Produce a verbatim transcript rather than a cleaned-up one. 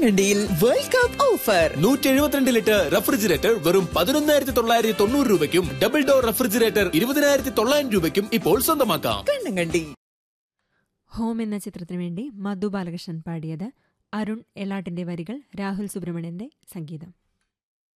കണ്ണങ്കണ്ടിയിൽ world cup offer നൂറ്റി എഴുപത്തിരണ്ട് litre refrigerator വെറും പതിനൊന്നായിരത്തി തൊള്ളായിരത്തി തൊണ്ണൂറ് രൂപയ്ക്കും ഡബിൾ ഡോർ റെഫ്രിജറേറ്റർ ഇരുപതിനായിരത്തി തൊള്ളായിരം രൂപയ്ക്കും ഇപ്പോൾ സ്വന്തമാക്കാം. കണ്ണങ്കണ്ടി. ഹോം എന്ന ചിത്രത്തിനു വേണ്ടി മധു ബാലകൃഷ്ണൻ പാടിയത്. അരുൺ എളാട്ടിന്റെ വരികൾ, രാഹുൽ സുബ്രഹ്മണ്യന്റെ സംഗീതം.